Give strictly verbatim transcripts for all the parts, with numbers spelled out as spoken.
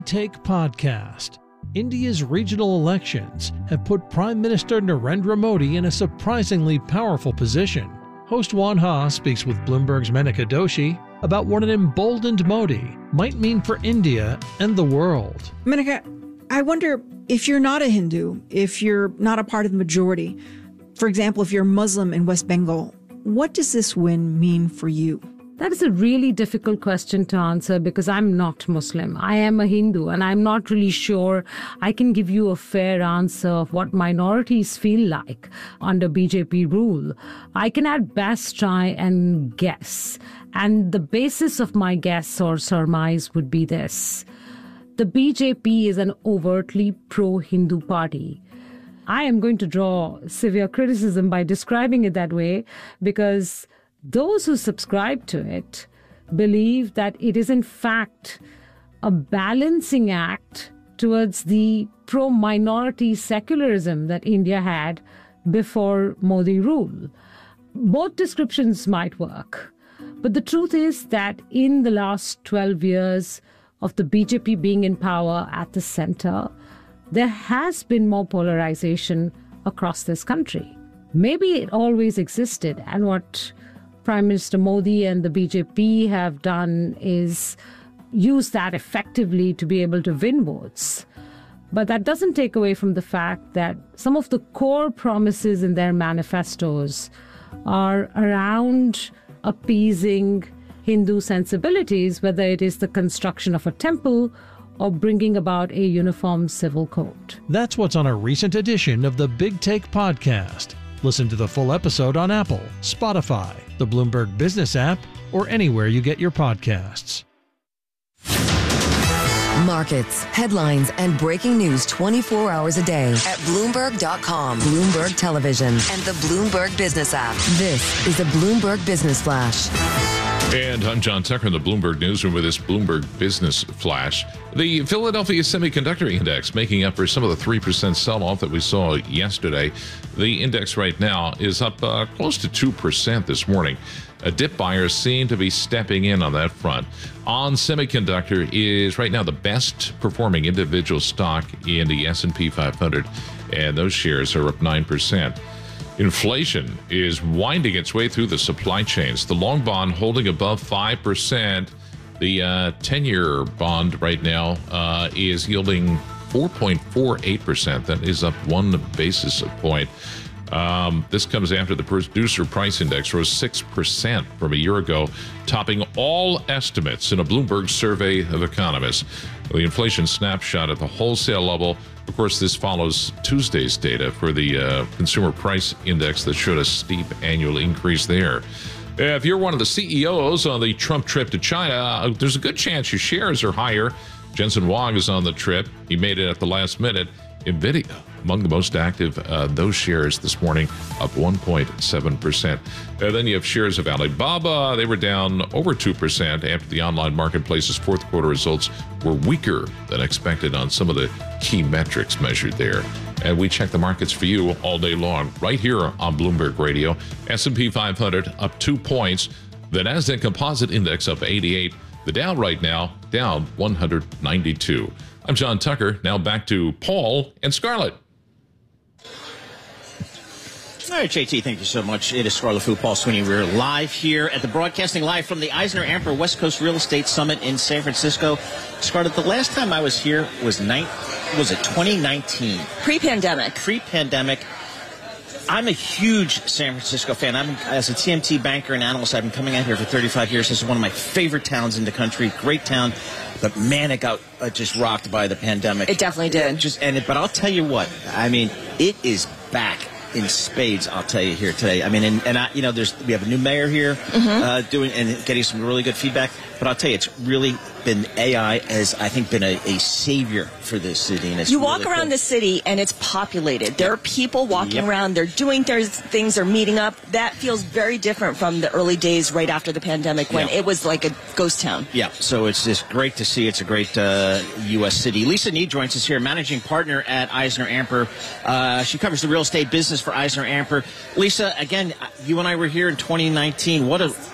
Take Podcast. India's regional elections have put Prime Minister Narendra Modi in a surprisingly powerful position. Host Juan Ha speaks with Bloomberg's Menika Doshi about what an emboldened Modi might mean for India and the world. Menika, I wonder if you're not a Hindu, if you're not a part of the majority, for example, if you're Muslim in West Bengal, what does this win mean for you? That is a really difficult question to answer because I'm not Muslim. I am a Hindu, and I'm not really sure I can give you a fair answer of what minorities feel like under B J P rule. I can at best try and guess. And the basis of my guess or surmise would be this. The B J P is an overtly pro-Hindu party. I am going to draw severe criticism by describing it that way because those who subscribe to it believe that it is in fact a balancing act towards the pro-minority secularism that India had before Modi rule. Both descriptions might work, but the truth is that in the last twelve years of the B J P being in power at the center, there has been more polarization across this country. Maybe it always existed, and what Prime Minister Modi and the B J P have done is use that effectively to be able to win votes. But that doesn't take away from the fact that some of the core promises in their manifestos are around appeasing Hindu sensibilities, whether it is the construction of a temple or bringing about a uniform civil code. That's what's on a recent edition of the Big Take Podcast. Listen to the full episode on Apple, Spotify, the Bloomberg Business app, or anywhere you get your podcasts. Markets, headlines, and breaking news twenty-four hours a day at Bloomberg dot com, Bloomberg Television, and the Bloomberg Business app. This is a Bloomberg Business Flash. And I'm John Tucker in the Bloomberg Newsroom with this Bloomberg Business Flash. The Philadelphia Semiconductor Index making up for some of the three percent sell-off that we saw yesterday. The index right now is up uh, close to two percent this morning. Uh, dip buyers seem to be stepping in on that front. On Semiconductor is right now the best performing individual stock in the S and P five hundred, and those shares are up nine percent. Inflation is winding its way through the supply chains. The long bond holding above five percent. The uh, ten-year bond right now uh, is yielding four point four eight percent. That is up one basis point. Um, this comes after the producer price index rose six percent from a year ago, topping all estimates in a Bloomberg survey of economists. The inflation snapshot at the wholesale level. Of course, this follows Tuesday's data for the uh, consumer price index that showed a steep annual increase there. If you're one of the C E Os on the Trump trip to China, there's a good chance your shares are higher. Jensen Huang is on the trip. He made it at the last minute. NVIDIA, among the most active, uh, those shares this morning up one point seven percent. Uh, then you have shares of Alibaba. They were down over two percent after the online marketplace's fourth quarter results were weaker than expected on some of the key metrics measured there. And we check the markets for you all day long right here on Bloomberg Radio. S and P five hundred up two points. The Nasdaq Composite Index up eighty-eight. The Dow right now down one hundred ninety-two. I'm John Tucker. Now back to Paul and Scarlett. All right, J T, thank you so much. It is Scarlett Fu, Paul Sweeney. We're live here at the broadcasting live from the Eisner Amper West Coast Real Estate Summit in San Francisco. Scarlett, the last time I was here was nine, was it twenty nineteen? Pre-pandemic. Pre-pandemic. I'm a huge San Francisco fan. I'm, as a T M T banker and analyst, I've been coming out here for thirty-five years. This is one of my favorite towns in the country. Great town. But, man, it got uh, just rocked by the pandemic. It definitely did. Just and it, But I'll tell you what. I mean, it is back in spades, I'll tell you here today. I mean, and, and I, you know, there's we have a new mayor here mm-hmm. uh, doing and getting some really good feedback. But I'll tell you, it's really been A I has, I think, been a, a savior for this city. And it's you really walk around cool. the city and it's populated. There are people walking yep. around. They're doing their things. They're meeting up. That feels very different from the early days right after the pandemic when yeah. it was like a ghost town. Yeah, so it's just great to see. It's a great uh, U S city. Lisa Need joins us here, managing partner at Eisner Amper. Uh, she covers the real estate business for Eisner Amper. Lisa, again, you and I were here in twenty nineteen. What a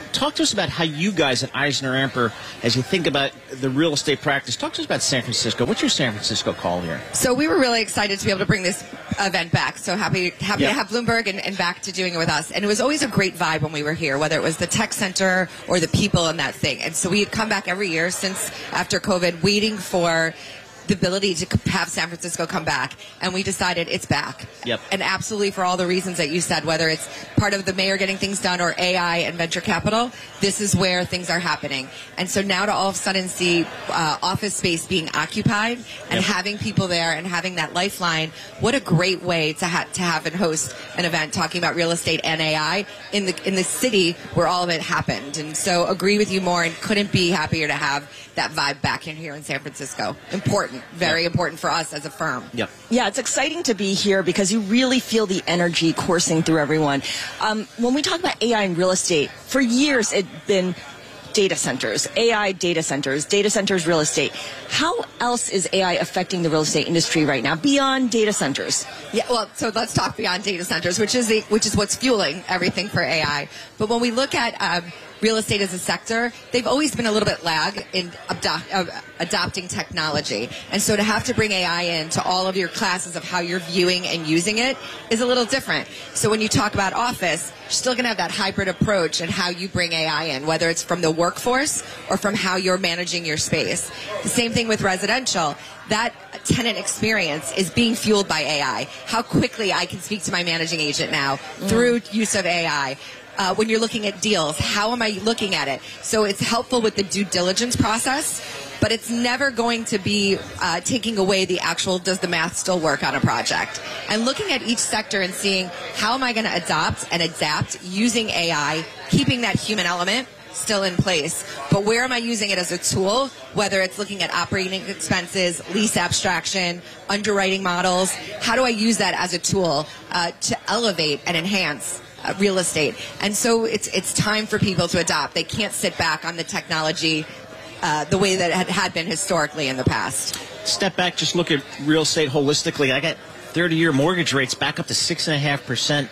Talk to us about how you guys at Eisner-Amper, as you think about the real estate practice, talk to us about San Francisco. What's your San Francisco call here? So we were really excited to be able to bring this event back. So happy happy Yep. to have Bloomberg and, and back to doing it with us. And it was always a great vibe when we were here, whether it was the tech center or the people and that thing. And so we had come back every year since after COVID, waiting for the ability to have San Francisco come back, and we decided it's back. Yep. And absolutely for all the reasons that you said, whether it's part of the mayor getting things done or A I and venture capital, this is where things are happening. And so now to all of a sudden see uh, office space being occupied and Yep. having people there and having that lifeline, what a great way to, ha- to have and host an event talking about real estate and A I in the in the city where all of it happened. And so agree with you more and couldn't be happier to have that vibe back in here in San Francisco. Important, very Yep. important for us as a firm. Yep. Yeah, it's exciting to be here because you really feel the energy coursing through everyone. Um, when we talk about A I and real estate, for years it's been data centers, A I data centers, data centers, real estate. How else is A I affecting the real estate industry right now beyond data centers? Yeah, well, so let's talk beyond data centers, which is the, which is what's fueling everything for A I. But when we look at um, real estate as a sector, they've always been a little bit lag in adopt, uh, adopting technology. And so to have to bring A I into all of your classes of how you're viewing and using it is a little different. So when you talk about office, you're still going to have that hybrid approach and how you bring A I in, whether it's from the workforce or from how you're managing your space. The same thing with residential. That tenant experience is being fueled by A I. How quickly I can speak to my managing agent now through use of A I. Uh, when you're looking at deals, how am I looking at it? So it's helpful with the due diligence process, but it's never going to be uh, taking away the actual, does the math still work on a project? And looking at each sector and seeing how am I going to adopt and adapt using A I, keeping that human element still in place. But where am I using it as a tool, whether it's looking at operating expenses, lease abstraction, underwriting models? How do I use that as a tool uh, to elevate and enhance uh, real estate? And so it's it's time for people to adopt. They can't sit back on the technology uh, the way that it had, had been historically in the past. Step back, just look at real estate holistically. I got thirty-year mortgage rates back up to six point five percent.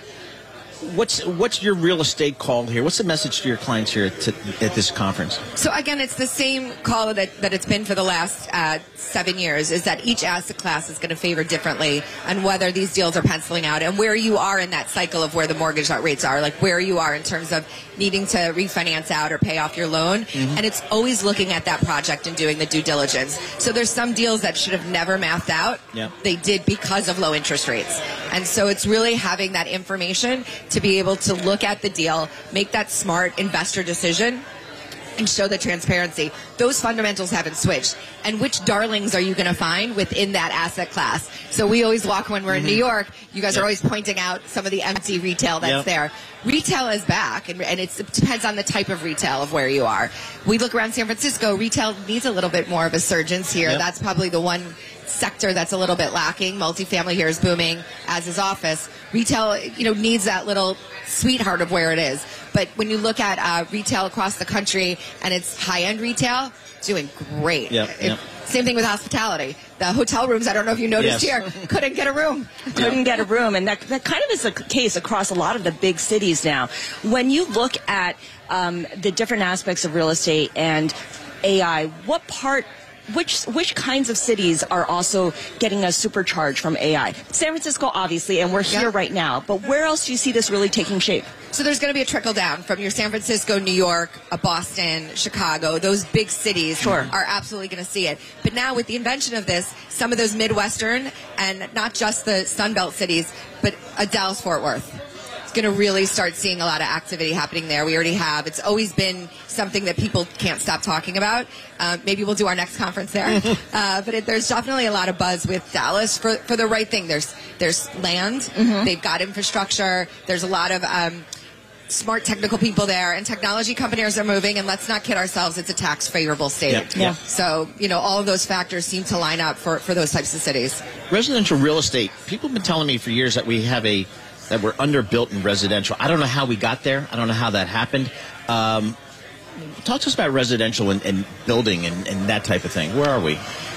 What's what's your real estate call here? What's the message to your clients here to, at this conference? So again, it's the same call that, that it's been for the last uh, seven years, is that each asset class is going to favor differently and whether these deals are penciling out and where you are in that cycle of where the mortgage rates are, like where you are in terms of needing to refinance out or pay off your loan. Mm-hmm. And it's always looking at that project and doing the due diligence. So there's some deals that should have never mathed out. Yep. They did because of low interest rates. And so it's really having that information to be able to look at the deal, make that smart investor decision, and show the transparency. Those fundamentals haven't switched. And which darlings are you going to find within that asset class? So we always walk when we're in New York. You guys Yep. are always pointing out some of the empty retail that's Yep. there. Retail is back, and, and it's, it depends on the type of retail of where you are. We look around San Francisco, retail needs a little bit more of a surgence here. Yep. That's probably the one sector that's a little bit lacking. Multifamily here is booming, as is office. Retail, you know, needs that little sweetheart of where it is. But when you look at uh, retail across the country and it's high-end retail, doing great. Yep, If- yep. Same thing with hospitality. The hotel rooms, I don't know if you noticed Yes. here, couldn't get a room. Couldn't get a room, and that, that kind of is the case across a lot of the big cities now. When you look at um, the different aspects of real estate and A I, what part, which which kinds of cities are also getting a supercharge from A I? San Francisco, obviously, and we're here Yeah. right now, but where else do you see this really taking shape? So there's going to be a trickle down from your San Francisco, New York, uh, Boston, Chicago. Those big cities Sure. are absolutely going to see it. But now with the invention of this, some of those Midwestern and not just the Sunbelt cities, but uh, Dallas, Fort Worth. It's going to really start seeing a lot of activity happening there. We already have. It's always been something that people can't stop talking about. Uh, maybe we'll do our next conference there. uh, but it, there's definitely a lot of buzz with Dallas for, for the right thing. There's there's land. Mm-hmm. They've got infrastructure. There's a lot of um, smart technical people there, and technology companies are moving, and let's not kid ourselves, it's a tax favorable state. Yep, yep. So, you know, all of those factors seem to line up for, for those types of cities. Residential real estate, people have been telling me for years that we have a that we're underbuilt in residential. I don't know how we got there. I don't know how that happened. Um, talk to us about residential and, and building and, and that type of thing. Where are we?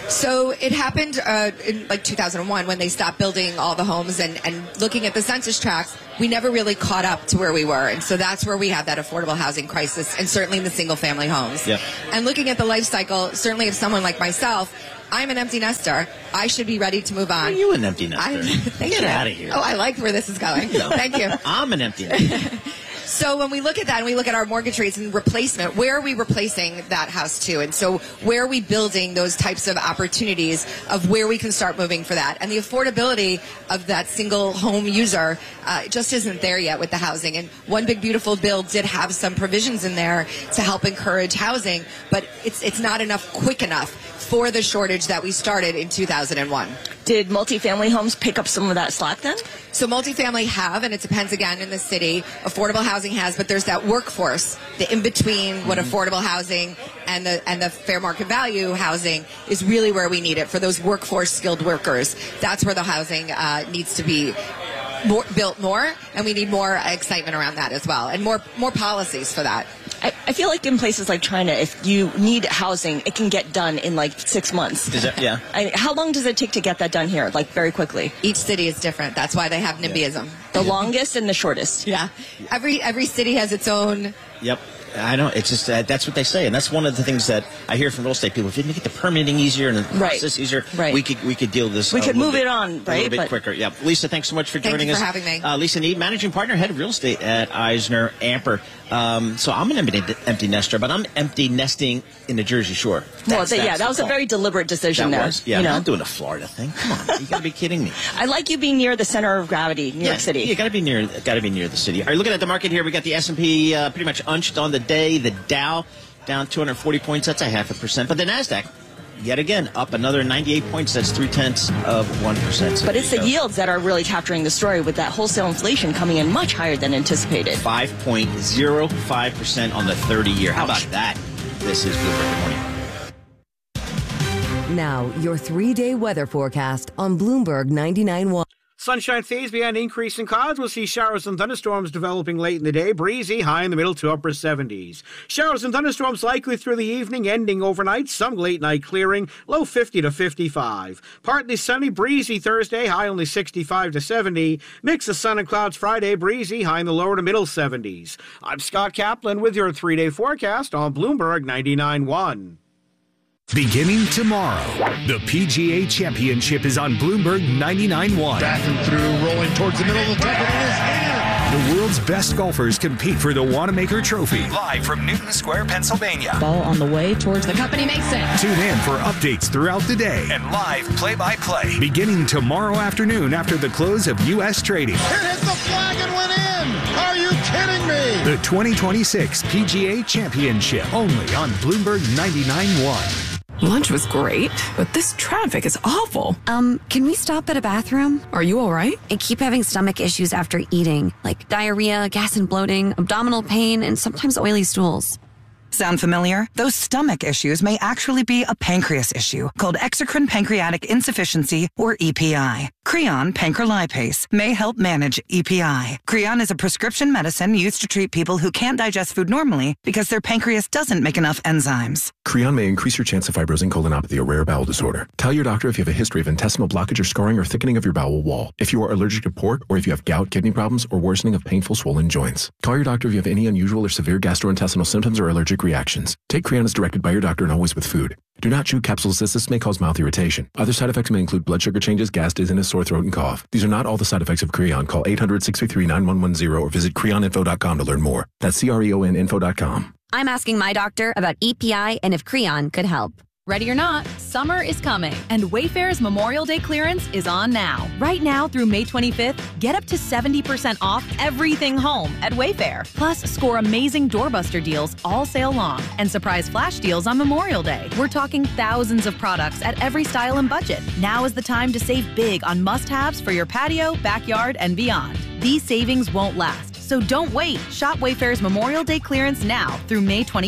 So it happened uh, in like two thousand one when they stopped building all the homes, and, and looking at the census tracts, we never really caught up to where we were. And so that's where we have that affordable housing crisis, and certainly in the single family homes. Yep. And looking at the life cycle, certainly of someone like myself, I'm an empty nester. I should be ready to move on. Are you an empty nester? I, thank Get you. out of here. Oh, I like where this is going. No. Thank you. I'm an empty nester. So when we look at that and we look at our mortgage rates and replacement, where are we replacing that house to? And so where are we building those types of opportunities of where we can start moving for that? And the affordability of that single home user uh, just isn't there yet with the housing. And One Big Beautiful Bill did have some provisions in there to help encourage housing, but it's it's not enough quick enough for the shortage that we started in two thousand one. Did multifamily homes pick up some of that slack then? So multifamily have, and it depends again in the city. Affordable housing has, but there's that workforce, the in between what Mm-hmm. affordable housing and the and the fair market value housing is really where we need it for those workforce skilled workers. That's where the housing uh, needs to be more, built more, and we need more excitement around that as well, and more more policies for that. I, I feel like in places like China, if you need housing, it can get done in like six months. Is that, yeah. I, how long does it take to get that done here? Like very quickly? Each city is different. That's why they have NIMBYism. The longest and the shortest. Yeah. Every every city has its own. Yep. I know. It's just uh, that's what they say, and that's one of the things that I hear from real estate people. If we make the permitting easier and the Right. process easier, Right. we could we could deal with this. We a could little move bit- it on, a little right? bit But- quicker. Yeah, Lisa, thanks so much for Thank joining you us. for having me. Uh, Lisa Need, managing partner, head of real estate at Eisner Amper. Um, so I'm an empty, empty nester, but I'm empty nesting in the Jersey Shore. Well, That's- th- yeah, that's that the was a call. very deliberate decision That there. was. Yeah, you I'm know? not doing a Florida thing. Come on, you got to be kidding me. I like you being near the center of gravity, New Yeah, York City. You got to be near. Got to be near the city. All right, looking at the market here, we got the S and P uh, pretty much unched on the day. The Dow down two hundred forty points. That's a half a percent. But the Nasdaq, yet again, up another ninety-eight points. That's three tenths of one percent. So But it's there the you go. yields that are really capturing the story, with that wholesale inflation coming in much higher than anticipated. five point zero five percent on the thirty year. How about that? This is Bloomberg Good Morning. Now, your three-day weather forecast on Bloomberg ninety-nine point one. Sunshine fades behind increasing clouds. We'll see showers and thunderstorms developing late in the day. Breezy, high in the middle to upper seventies. Showers and thunderstorms likely through the evening, ending overnight. Some late night clearing, low fifty to fifty-five. Partly sunny, breezy Thursday, high only sixty-five to seventy. Mix of sun and clouds Friday, breezy, high in the lower to middle seventies. I'm Scott Kaplan with your three-day forecast on Bloomberg ninety-nine point one. Beginning tomorrow, the P G A Championship is on Bloomberg ninety-nine point one. Back and through, rolling towards the middle of the table. It is in. The world's best golfers compete for the Wanamaker Trophy. Live from Newton Square, Pennsylvania. Ball on the way towards the company makes it. Tune in for updates throughout the day and live play-by-play. Beginning tomorrow afternoon after the close of U S trading. It hit the flag and went in. Are you kidding me? The twenty twenty-six P G A Championship, only on Bloomberg ninety-nine point one. Lunch was great, but this traffic is awful. Um, can we stop at a bathroom? Are you all right? I keep having stomach issues after eating, like diarrhea, gas and bloating, abdominal pain, and sometimes oily stools. Sound familiar? Those stomach issues may actually be a pancreas issue called exocrine pancreatic insufficiency, or E P I. Creon pancrelipase may help manage E P I. Creon is a prescription medicine used to treat people who can't digest food normally because their pancreas doesn't make enough enzymes. Creon may increase your chance of fibrosing colonopathy, a rare bowel disorder. Tell your doctor if you have a history of intestinal blockage or scarring or thickening of your bowel wall, if you are allergic to pork, or if you have gout, kidney problems, or worsening of painful swollen joints. Call your doctor if you have any unusual or severe gastrointestinal symptoms or allergic reactions. Take Creon as directed by your doctor and always with food. Do not chew capsules as this may cause mouth irritation. Other side effects may include blood sugar changes, gas, dizziness, sore throat, and cough. These are not all the side effects of Creon. Call eight hundred, six three three, nine one one zero or visit creon info dot com to learn more. That's C R E O N info dot com. I'm asking my doctor about E P I and if Creon could help. Ready or not, summer is coming, and Wayfair's Memorial Day clearance is on now. Right now through May twenty-fifth, get up to seventy percent off everything home at Wayfair. Plus, score amazing doorbuster deals all sale long and surprise flash deals on Memorial Day. We're talking thousands of products at every style and budget. Now is the time to save big on must-haves for your patio, backyard, and beyond. These savings won't last, so don't wait. Shop Wayfair's Memorial Day clearance now through May twenty-fifth.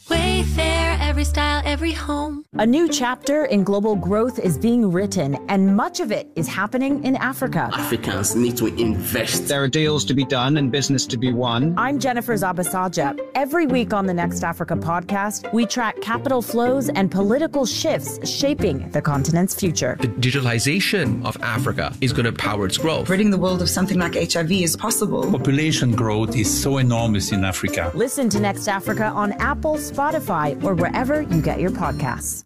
Wayfair, every style, every home. A new chapter in global growth is being written, and much of it is happening in Africa. Africans need to invest. There are deals to be done and business to be won. I'm Jennifer Zabasaja. Every week on the Next Africa podcast, we track capital flows and political shifts shaping the continent's future. The digitalization of Africa is going to power its growth. Ridding the world of something like H I V is possible. Population growth is so enormous in Africa. Listen to Next Africa on Apple, Spotify, or wherever you get your podcasts.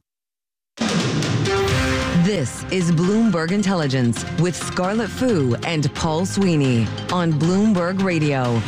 This is Bloomberg Intelligence with Scarlett Fu and Paul Sweeney on Bloomberg Radio.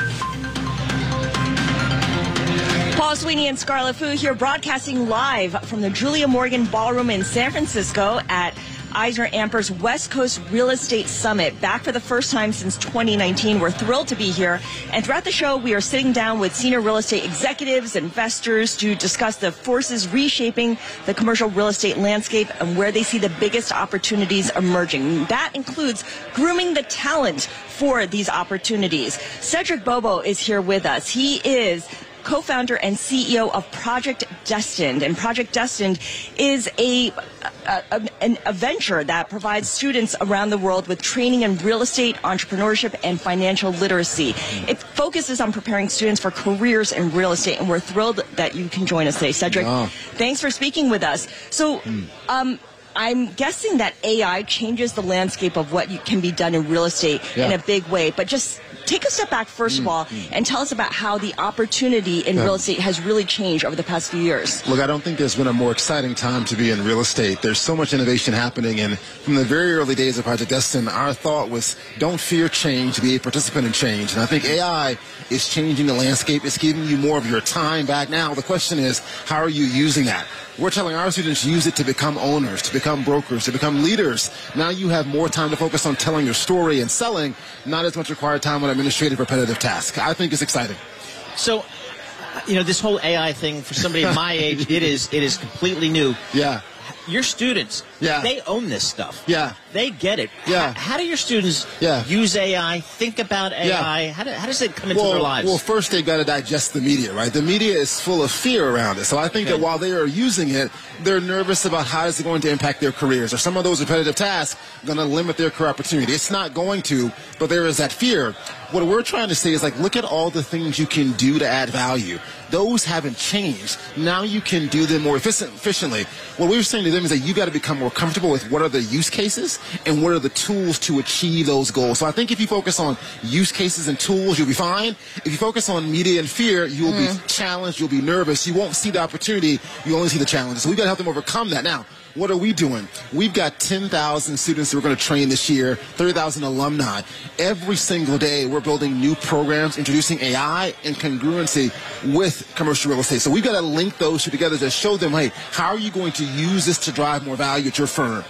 Paul Sweeney and Scarlett Fu here, broadcasting live from the Julia Morgan Ballroom in San Francisco at Eisner Amper's West Coast Real Estate Summit. Back for the first time since twenty nineteen. We're thrilled to be here. And throughout the show, we are sitting down with senior real estate executives, investors to discuss the forces reshaping the commercial real estate landscape and where they see the biggest opportunities emerging. That includes grooming the talent for these opportunities. Cedric Bobo is here with us. He is co-founder and C E O of Project Destined. And Project Destined is a, a, a, a venture that provides students around the world with training in real estate, entrepreneurship, and financial literacy. It focuses on preparing students for careers in real estate, and we're thrilled that you can join us today. Cedric, oh. thanks for speaking with us. So, um, I'm guessing that A I changes the landscape of what you, can be done in real estate yeah. in a big way, but just take a step back, first mm, of all, mm. and tell us about how the opportunity in yeah. real estate has really changed over the past few years. Look, I don't think there's been a more exciting time to be in real estate. There's so much innovation happening, and from the very early days of Project Destined, our thought was don't fear change, be a participant in change. And I think A I is changing the landscape. It's giving you more of your time back now. The question is, how are you using that? We're telling our students use it to become owners, to become brokers, to become leaders. Now you have more time to focus on telling your story and selling, not as much required time on administrative repetitive tasks. I think it's exciting. So, you know, this whole A I thing, for somebody my age, it is it is completely new. Yeah. Your students, yeah. they own this stuff. Yeah. They get it. Yeah. How, how do your students yeah. use A I, think about A I? Yeah. How, do, how does it come into well, their lives? Well, first they've got to digest the media, right? The media is full of fear around it. So I think okay. that while they are using it, they're nervous about how is it going to impact their careers. Are some of those repetitive tasks going to limit their career opportunity? It's not going to, but there is that fear. What we're trying to say is, like, look at all the things you can do to add value. Those haven't changed. Now you can do them more efficient, efficiently. What we're saying to them is that you got to become more comfortable with what are the use cases and what are the tools to achieve those goals. So I think if you focus on use cases and tools, you'll be fine. If you focus on media and fear, you'll mm. be challenged, you'll be nervous. You won't see the opportunity. You only see the challenges. So we've got to help them overcome that. Now, what are we doing? We've got ten thousand students that we're going to train this year, thirty thousand alumni. Every single day, we're building new programs, introducing A I and congruency with commercial real estate. So we've got to link those two together to show them, hey, how are you going to use this to drive more value at your firm?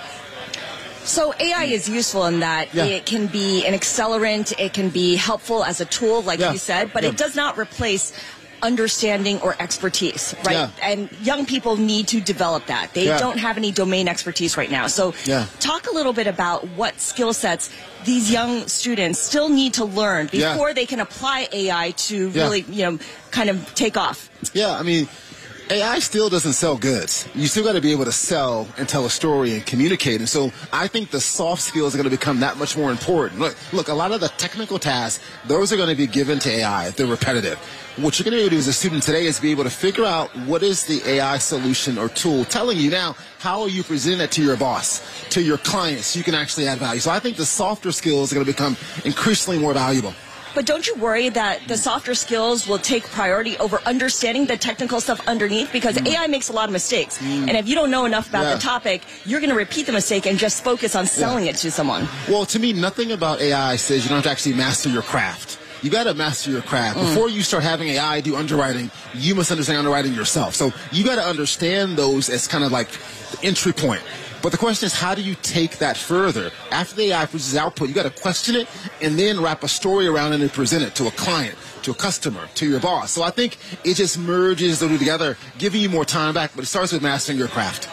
So A I is useful in that yeah. it can be an accelerant, it can be helpful as a tool, like yeah. you said, but yeah. it does not replace understanding or expertise, right? Yeah. And young people need to develop that. They yeah. don't have any domain expertise right now. So yeah. talk a little bit about what skill sets these young students still need to learn before yeah. they can apply A I to yeah. really, you know, kind of take off. Yeah, I mean, A I still doesn't sell goods. You still got to be able to sell and tell a story and communicate. And so I think the soft skills are going to become that much more important. Look, look, a lot of the technical tasks, those are going to be given to A I if they're repetitive. What you're going to be able to do as a student today is be able to figure out what is the A I solution or tool telling you now, how are you presenting it to your boss, to your clients, so you can actually add value. So I think the softer skills are going to become increasingly more valuable. But don't you worry that the softer skills will take priority over understanding the technical stuff underneath? Because mm. A I makes a lot of mistakes. Mm. And if you don't know enough about yeah. the topic, you're going to repeat the mistake and just focus on selling yeah. it to someone. Well, to me, nothing about A I says you don't have to actually master your craft. You got to master your craft. Mm. Before you start having A I do underwriting, you must understand underwriting yourself. So you got to understand those as kind of like the entry point. But the question is, how do you take that further? After the A I produces output, you got to question it and then wrap a story around it and present it to a client, to a customer, to your boss. So I think it just merges those two together, giving you more time back, but it starts with mastering your craft.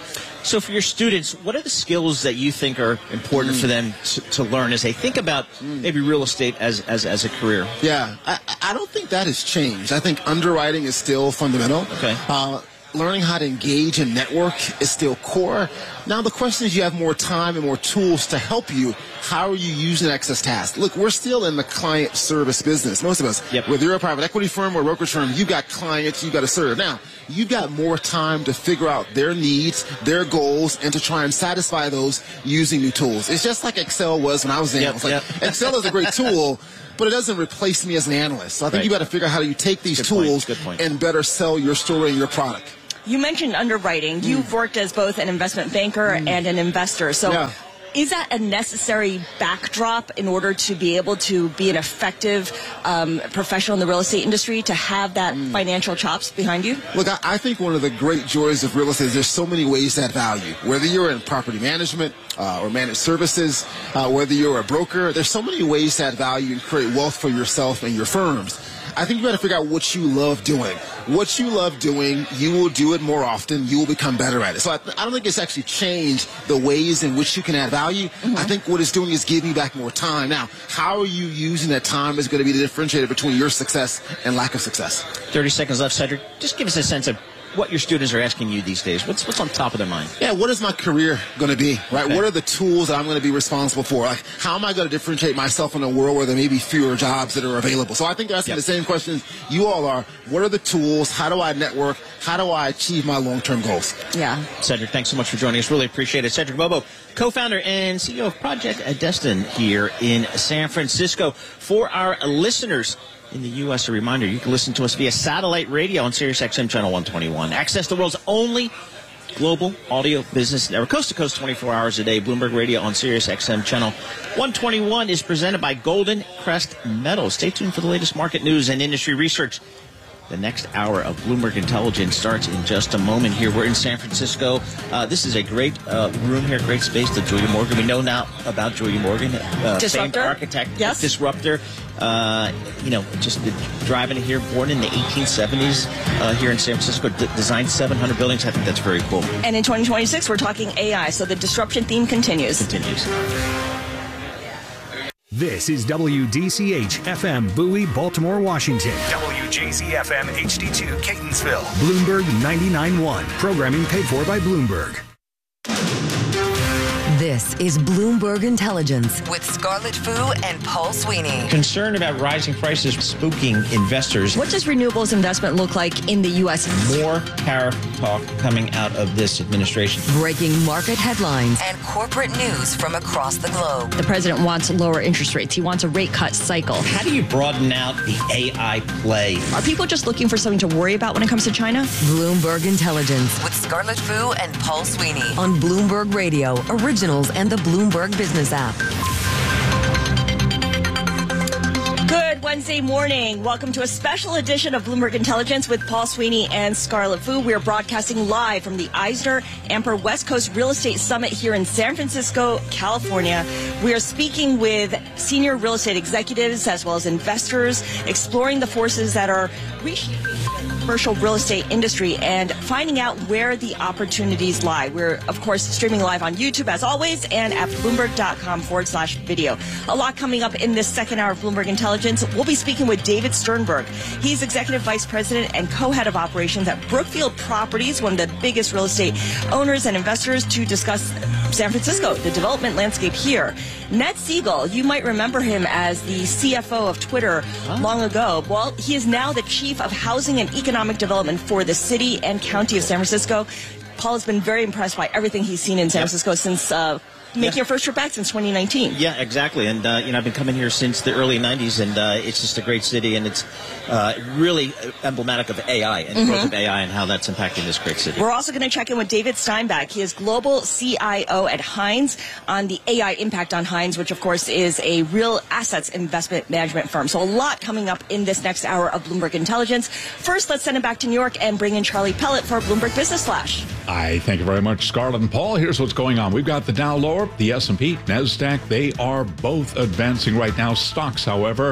So for your students, what are the skills that you think are important mm. for them to, to learn as they think about mm. maybe real estate as, as, as a career? Yeah, I, I don't think that has changed. I think underwriting is still fundamental. Okay. Uh, learning how to engage and network is still core. Now the question is, you have more time and more tools to help you. How are you using excess tasks? Look, we're still in the client service business, most of us. Yep. Whether you're a private equity firm or a brokerage firm, you've got clients you've got to serve. Now, you've got more time to figure out their needs, their goals, and to try and satisfy those using new tools. It's just like Excel was when I was in. Yep, It's like, yep. Excel is a great tool, but it doesn't replace me as an analyst. So I think Right. you got to figure out how do you take these Good tools point. Good point. and better sell your story and your product. You mentioned underwriting. You've worked as both an investment banker Mm. and an investor. So Yeah. is that a necessary backdrop in order to be able to be an effective um, professional in the real estate industry, to have that Mm. financial chops behind you? Look, I, I think one of the great joys of real estate is there's so many ways to add value. Whether you're in property management uh, or managed services, uh, whether you're a broker, there's so many ways to add value and create wealth for yourself and your firms. I think you got to figure out what you love doing. What you love doing, you will do it more often. You will become better at it. So I, th- I don't think it's actually changed the ways in which you can add value. Mm-hmm. I think what it's doing is giving you back more time. Now, how are you using that time is going to be the differentiator between your success and lack of success. thirty seconds left, Cedric. Just give us a sense of what your students are asking you these days. What's what's on top of their mind? Yeah, what is my career going to be, right? Okay. What are the tools that I'm going to be responsible for? Like, how am I going to differentiate myself in a world where there may be fewer jobs that are available? So I think they're asking Yep. the same questions you all are. What are the tools? How do I network? How do I achieve my long-term goals? Yeah. Cedric, thanks so much for joining us. Really appreciate it. Cedric Bobo, co-founder and C E O of Project Destin here in San Francisco. For our listeners in the U S, a reminder, you can listen to us via satellite radio on Sirius X M Channel one twenty-one. Access the world's only global audio business network, coast to coast, twenty-four hours a day. Bloomberg Radio on Sirius X M Channel one twenty-one is presented by Golden Crest Metals. Stay tuned for the latest market news and industry research. The next hour of Bloomberg Intelligence starts in just a moment here. We're in San Francisco. Uh, this is a great uh, room here, great space to Julia Morgan. We know now about Julia Morgan, uh, famed Disruptor? architect, Yes. disruptor. Uh, you know, just driving here, born in the eighteen seventies uh, here in San Francisco, d- designed seven hundred buildings. I think that's very cool. And in twenty twenty-six, we're talking A I, so the disruption theme continues. Continues. This is W D C H F M Bowie, Baltimore, Washington. W J Z F M H D two Catonsville. Bloomberg ninety-nine point one. Programming paid for by Bloomberg. This is Bloomberg Intelligence with Scarlett Fu and Paul Sweeney. Concern about rising prices spooking investors. What does renewables investment look like in the U S? More tariff talk coming out of this administration. Breaking market headlines and corporate news from across the globe. The president wants lower interest rates. He wants a rate cut cycle. How do you broaden out the A I play? Are people just looking for something to worry about when it comes to China? Bloomberg Intelligence with Scarlett Fu and Paul Sweeney on Bloomberg Radio, originals and the Bloomberg Business app. Good Wednesday morning. Welcome to a special edition of Bloomberg Intelligence with Paul Sweeney and Scarlett Fu. We are broadcasting live from the Eisner Amper West Coast Real Estate Summit here in San Francisco, California. We are speaking with senior real estate executives as well as investors, exploring the forces that are reshaping the commercial real estate industry and finding out where the opportunities lie. We're, of course, streaming live on YouTube as always and at Bloomberg.com forward slash video. A lot coming up in this second hour of Bloomberg Intelligence. We'll be speaking with David Sternberg. He's Executive Vice President and Co-Head of Operations at Brookfield Properties, one of the biggest real estate owners and investors, to discuss San Francisco, the development landscape here. Ned Siegel, you might remember him as the C F O of Twitter huh? long ago. Well, he is now the Chief of Housing and Economic Development for the city and county of San Francisco. Paul has been very impressed by everything he's seen in San yep. Francisco since uh, making yeah. your first trip back since twenty nineteen. Yeah, exactly. And, uh, you know, I've been coming here since the early nineties, and uh, it's just a great city, and it's uh, really emblematic of A I and mm-hmm. growth of A I and how that's impacting this great city. We're also going to check in with David Steinbach. He is Global C I O at Hines on the A I impact on Hines, which, of course, is a real assets investment management firm. So a lot coming up in this next hour of Bloomberg Intelligence. First, let's send it back to New York and bring in Charlie Pellet for Bloomberg Business Flash. I thank you very much, Scarlett and Paul. Here's what's going on. We've got the Dow lower, the S and P, NASDAQ. They are both advancing right now. Stocks, however,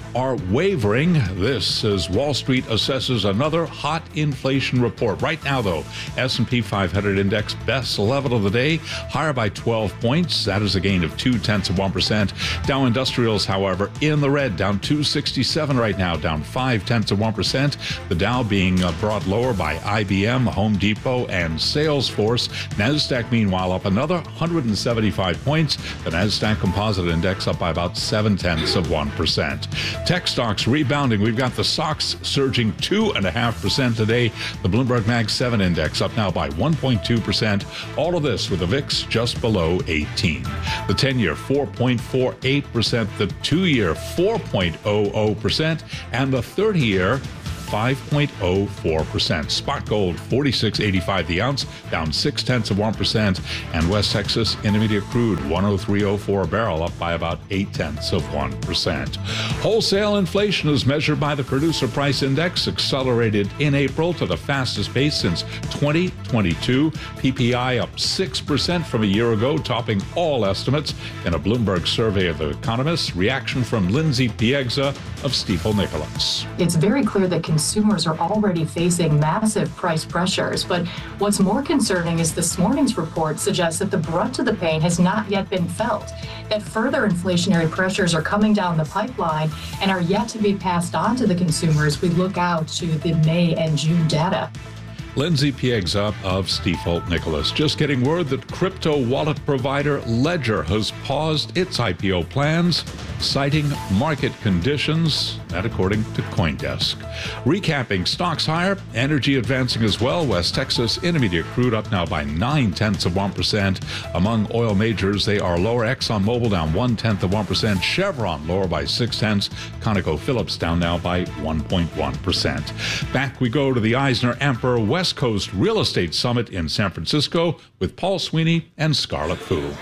are wavering. This as Wall Street assesses another hot inflation report. Right now, though, S and P five hundred index best level of the day, higher by twelve points. That is a gain of two tenths of one percent. Dow Industrials, however, in the red, down two sixty-seven right now, down five tenths of one percent. The Dow being uh, brought lower by I B M, Home Depot, and Salesforce. Nasdaq, meanwhile, up another one hundred seventy-five points. The Nasdaq Composite Index up by about seven tenths of one percent. Tech stocks rebounding. We've got the S O X surging two point five percent today. The Bloomberg Mag seven Index up now by one point two percent. All of this with the V I X just below eighteen. The ten-year four point four eight percent, the two-year four point zero zero percent, and the thirty-year five point zero four percent. Spot gold forty-six eighty-five the ounce, down six tenths of one percent, and West Texas Intermediate crude one oh three oh four a barrel, up by about eight tenths of one percent. Wholesale inflation, as measured by the Producer Price Index, accelerated in April to the fastest pace since twenty twenty-two. P P I up six percent from a year ago, topping all estimates in a Bloomberg survey of the economists. Reaction from Lindsay Piegza of Stifel Nicolaus. It's very clear that consumers are already facing massive price pressures. But what's more concerning is this morning's report suggests that the brunt of the pain has not yet been felt, that further inflationary pressures are coming down the pipeline and are yet to be passed on to the consumers. We look out to the May and June data. Lindsay Piegza of Stifel Nicolaus. Just getting word that crypto wallet provider Ledger has paused its I P O plans, citing market conditions, that according to CoinDesk. Recapping, stocks higher, energy advancing as well. West Texas Intermediate crude up now by nine tenths of one percent. Among oil majors, they are lower. ExxonMobil down one tenth of one percent. Chevron lower by six tenths. ConocoPhillips down now by one point one percent. Back we go to the Eisner Emperor West Coast Real Estate Summit in San Francisco with Paul Sweeney and Scarlett Fu.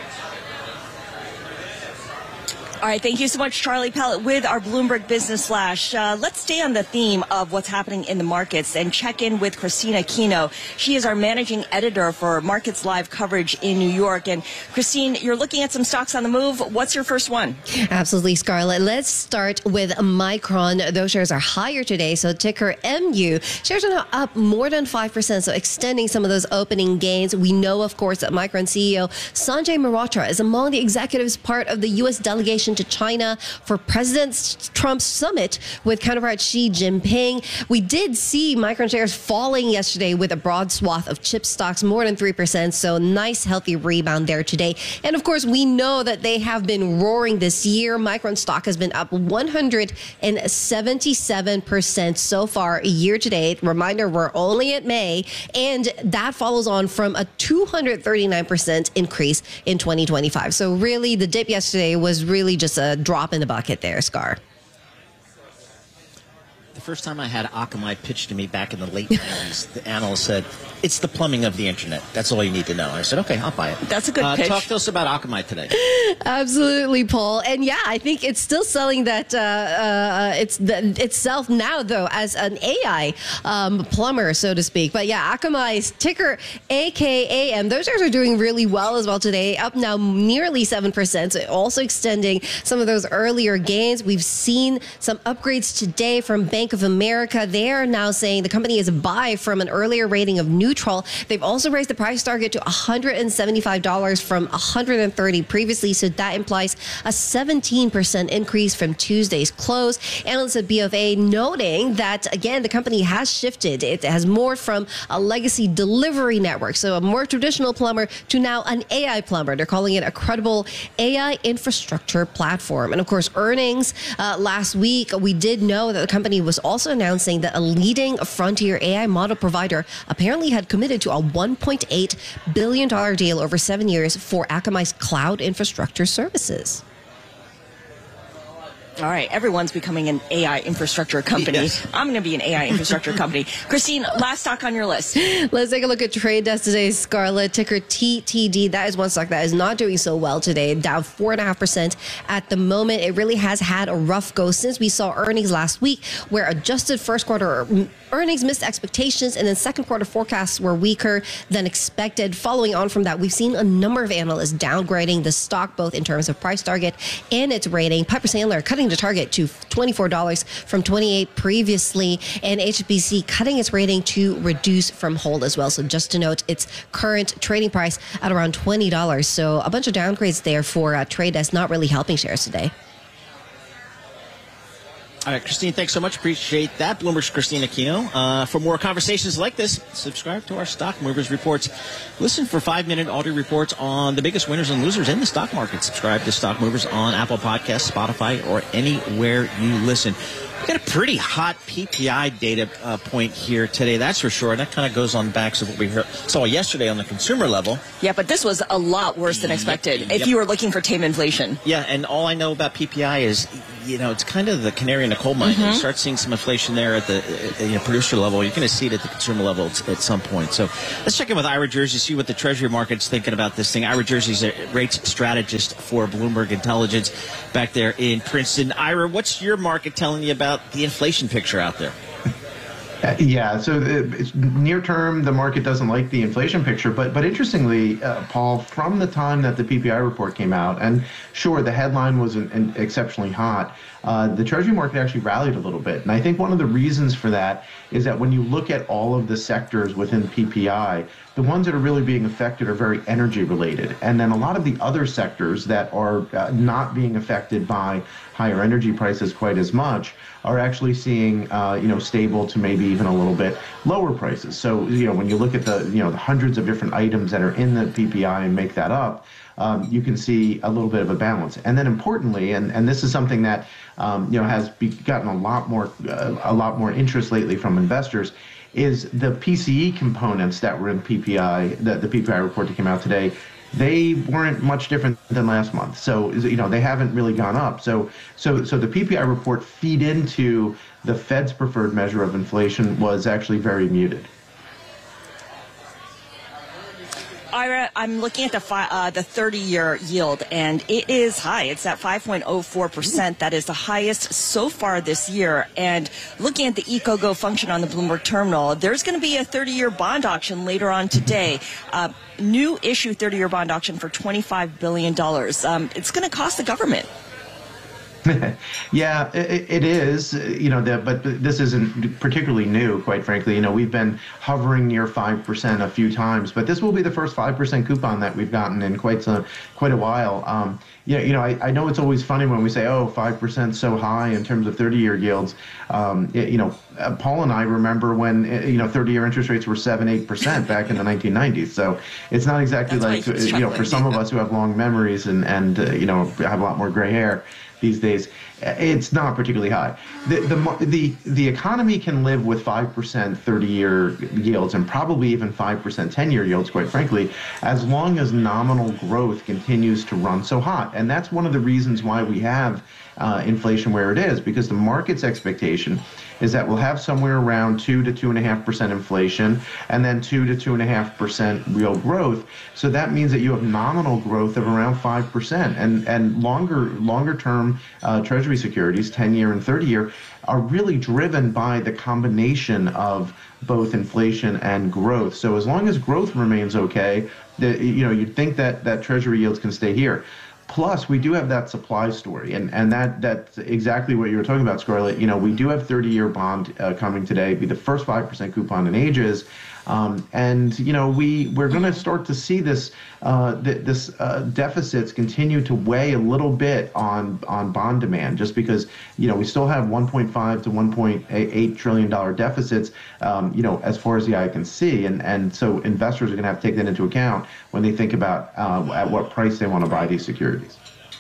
All right, thank you so much, Charlie Pellet, with our Bloomberg Business Flash. Uh, let's stay on the theme of what's happening in the markets and check in with Christina Kino. She is our managing editor for Markets Live coverage in New York. And Christine, you're looking at some stocks on the move. What's your first one? Absolutely, Scarlett. Let's start with Micron. Those shares are higher today, so ticker M U. Shares are now up more than five percent, so extending some of those opening gains. We know, of course, that Micron C E O Sanjay Mehrotra is among the executives part of the U S delegation to China for President Trump's summit with counterpart Xi Jinping. We did see Micron shares falling yesterday with a broad swath of chip stocks, more than three percent. So nice, healthy rebound there today. And of course, we know that they have been roaring this year. Micron stock has been up one hundred seventy-seven percent so far year to date. Reminder, we're only at May. And that follows on from a two hundred thirty-nine percent increase in twenty twenty-five. So really, the dip yesterday was really just a drop in the bucket there, Scar. The first time I had Akamai pitched to me back in the late nineties, the analyst said, it's the plumbing of the internet. That's all you need to know. I said, okay, I'll buy it. That's a good uh, pitch. Talk to us about Akamai today. Absolutely, Paul. And yeah, I think it's still selling that uh, uh, it's the, itself now, though, as an A I um, plumber, so to speak. But yeah, Akamai's ticker A K A M. Those shares are doing really well as well today, up now nearly seven percent. So also extending some of those earlier gains. We've seen some upgrades today from Bank of America. They are now saying the company is a buy from an earlier rating of neutral. They've also raised the price target to one hundred seventy-five dollars from one hundred thirty dollars previously. So that implies a seventeen percent increase from Tuesday's close. Analysts at B of A noting that, again, the company has shifted. It has more from a legacy delivery network, so a more traditional plumber, to now an A I plumber. They're calling it a credible A I infrastructure platform. And of course, earnings uh, last week, we did know that the company was also announcing that a leading frontier A I model provider apparently had committed to a one point eight billion dollars deal over seven years for Akamai's cloud infrastructure services. All right, everyone's becoming an A I infrastructure company. Yes. I'm going to be an A I infrastructure company. Christine, last stock on your list. Let's take a look at Trade Desk today. Scarlett, ticker T T D. That is one stock that is not doing so well today, down four point five percent at the moment. It really has had a rough go since we saw earnings last week, where adjusted first quarter earnings missed expectations, and then second quarter forecasts were weaker than expected. Following on from that, we've seen a number of analysts downgrading the stock, both in terms of price target and its rating. Piper Sandler cutting raising the target to twenty-four dollars from twenty-eight previously, and H S B C cutting its rating to reduce from hold as well. So just to note, its current trading price at around twenty dollars. So a bunch of downgrades there for uh, trade that's not really helping shares today. All right, Christine, thanks so much. Appreciate that. Bloomberg's Christine Aquino. Uh, for more conversations like this, subscribe to our Stock Movers Reports. Listen for five-minute audio reports on the biggest winners and losers in the stock market. Subscribe to Stock Movers on Apple Podcasts, Spotify, or anywhere you listen. We've got a pretty hot P P I data uh, point here today, that's for sure. And that kind of goes on the backs of what we heard, saw yesterday on the consumer level. Yeah, but this was a lot worse than expected yep, if yep. you were looking for tame inflation. Yeah, and all I know about P P I is, you know, it's kind of the canary in the coal mine. Mm-hmm. You start seeing some inflation there at the uh, you know, producer level. You're going to see it at the consumer level at, at some point. So let's check in with Ira Jersey, see what the Treasury market's thinking about this thing. Ira Jersey's a rates strategist for Bloomberg Intelligence back there in Princeton. Ira, what's your market telling you about the inflation picture out there? Uh, yeah, so the, near term, the market doesn't like the inflation picture. But but interestingly, uh, Paul, from the time that the P P I report came out, and sure, the headline was an, an exceptionally hot, uh, the Treasury market actually rallied a little bit. And I think one of the reasons for that is that when you look at all of the sectors within P P I, the ones that are really being affected are very energy related. And then a lot of the other sectors that are uh, not being affected by higher energy prices quite as much are actually seeing, uh, you know, stable to maybe even a little bit lower prices. So, you know, when you look at the, you know, the hundreds of different items that are in the P P I and make that up, um, you can see a little bit of a balance. And then importantly, and, and this is something that, um, you know, has be, gotten a lot more, uh, a lot more interest lately from investors, is the P C E components that were in P P I, the, the P P I report that came out today. They weren't much different than last month. So, you know, they haven't really gone up. So, so, so the P P I report feed into the Fed's preferred measure of inflation was actually very muted. Ira, I'm looking at the fi- uh, the thirty-year yield, and it is high. It's at five point oh four percent. That is the highest so far this year. And looking at the EcoGo function on the Bloomberg terminal, there's going to be a thirty-year bond auction later on today. Uh, new issue thirty-year bond auction for twenty-five billion dollars. Um, it's going to cost the government. Yeah, it, it is, you know, the, but this isn't particularly new, quite frankly. You know, we've been hovering near five percent a few times, but this will be the first five percent coupon that we've gotten in quite some, quite a while. Um, yeah, you know, I, I know it's always funny when we say, oh, five percent so high in terms of thirty-year yields. Um, it, you know, uh, Paul and I remember when, you know, thirty-year interest rates were seven, eight percent back in the nineteen nineties. So it's not exactly That's like, you know, for some of us who have long memories and, and uh, you know, have a lot more gray hair these days, it's not particularly high. The the the, the economy can live with five percent thirty-year yields and probably even five percent ten-year yields, quite frankly, as long as nominal growth continues to run so hot. And that's one of the reasons why we have uh, inflation where it is, because the market's expectation is that we'll have somewhere around two to two and a half percent inflation, and then two to two and a half percent real growth. So that means that you have nominal growth of around five percent, and and longer longer term uh, Treasury securities, ten year and thirty year, are really driven by the combination of both inflation and growth. So as long as growth remains okay, the, you know, you'd think that that Treasury yields can stay here. Plus, we do have that supply story, and, and that that's exactly what you were talking about, Scarlett. You know, we do have thirty-year bond uh, coming today, be the first five percent coupon in ages. Um, and, you know, we, we're going to start to see this uh, th- this uh, deficits continue to weigh a little bit on, on bond demand, just because, you know, we still have one point five to one point eight trillion dollars deficits, um, you know, as far as the eye can see. And, and so investors are going to have to take that into account when they think about uh, at what price they want to buy these securities.